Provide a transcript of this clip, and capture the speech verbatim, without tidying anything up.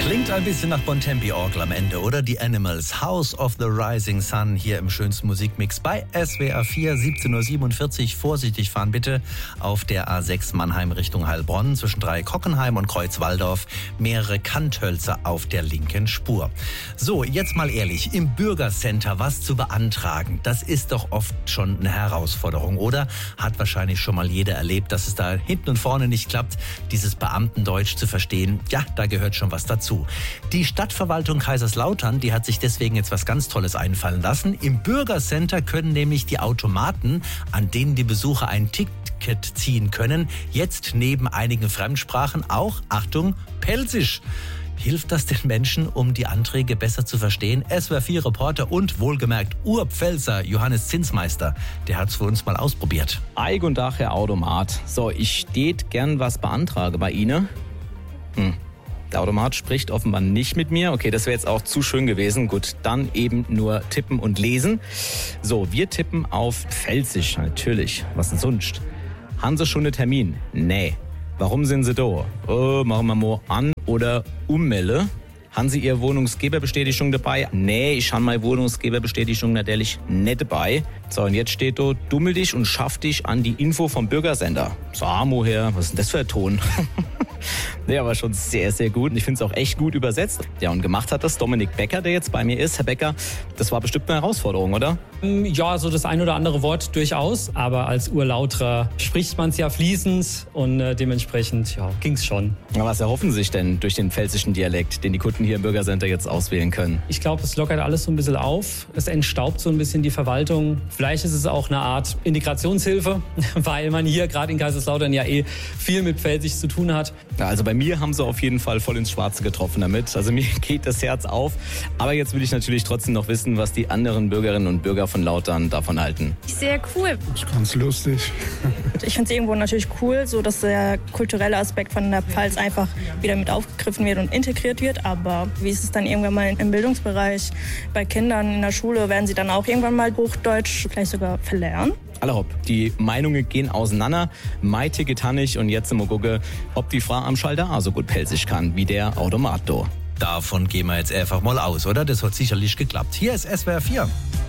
Klingt ein bisschen nach Bontempi-Orgel am Ende, oder? Die Animals, House of the Rising Sun, hier im schönsten Musikmix bei S W R vier, siebzehn Uhr siebenundvierzig. Vorsichtig fahren bitte auf der A sechs Mannheim Richtung Heilbronn zwischen Dreieck-Hockenheim und Kreuzwaldorf. Mehrere Kanthölzer auf der linken Spur. So, jetzt mal ehrlich, im Bürgercenter was zu beantragen, das ist doch oft schon eine Herausforderung, oder? Hat wahrscheinlich schon mal jeder erlebt, dass es da hinten und vorne nicht klappt, dieses Beamtendeutsch zu verstehen. Ja, da gehört schon was dazu. Die Stadtverwaltung Kaiserslautern, die hat sich deswegen jetzt was ganz Tolles einfallen lassen. Im Bürgercenter können nämlich die Automaten, an denen die Besucher ein Ticket ziehen können, jetzt neben einigen Fremdsprachen auch, Achtung, Pelzisch. Hilft das den Menschen, um die Anträge besser zu verstehen? S W R vier Reporter und wohlgemerkt Urpfälzer Johannes Zinsmeister, der hat es für uns mal ausprobiert. Eig und Dach, Herr Automat. So, ich steht gern was beantrage bei Ihnen. Hm. Der Automat spricht offenbar nicht mit mir. Okay, das wäre jetzt auch zu schön gewesen. Gut, dann eben nur tippen und lesen. So, wir tippen auf Pfälzisch, natürlich. Was denn sonst? Haben Sie schon einen Termin? Nee. Warum sind Sie da? Oh, machen wir mal an oder ummelde. Haben Sie Ihre Wohnungsgeberbestätigung dabei? Nee, ich habe meine Wohnungsgeberbestätigung natürlich nicht dabei. So, und jetzt steht da, dummel dich und schaff dich an die Info vom Bürgersender. Samo her, was ist denn das für ein Ton? Der war schon sehr, sehr gut. Und ich finde es auch echt gut übersetzt. Ja, und gemacht hat das Dominik Becker, der jetzt bei mir ist. Herr Becker, das war bestimmt eine Herausforderung, oder? Ja, so das ein oder andere Wort durchaus. Aber als Urlauterer spricht man es ja fließend und äh, dementsprechend ja, ging es schon. Aber was erhoffen Sie sich denn durch den pfälzischen Dialekt, den die Kunden hier im Bürgercenter jetzt auswählen können? Ich glaube, es lockert alles so ein bisschen auf. Es entstaubt so ein bisschen die Verwaltung. Vielleicht ist es auch eine Art Integrationshilfe, weil man hier gerade in Kaiserslautern ja eh viel mit Pfälzisch zu tun hat. Ja, also bei mir haben sie auf jeden Fall voll ins Schwarze getroffen damit. Also mir geht das Herz auf. Aber jetzt will ich natürlich trotzdem noch wissen, was die anderen Bürgerinnen und Bürger von Lautern davon halten. Sehr cool. Ich fand's lustig. Ich finde es irgendwo natürlich cool, so dass der kulturelle Aspekt von der Pfalz einfach wieder mit aufgegriffen wird und integriert wird. Aber wie ist es dann irgendwann mal im Bildungsbereich? Bei Kindern in der Schule werden sie dann auch irgendwann mal Hochdeutsch vielleicht sogar verlernen? Alle hopp, die Meinungen gehen auseinander. Mai Ticket han ich und jetzt mal gucken, ob die Frau am Schalter auch so gut Pelzisch kann wie der Automat do. Davon gehen wir jetzt einfach mal aus, oder? Das hat sicherlich geklappt. Hier ist S W R vier.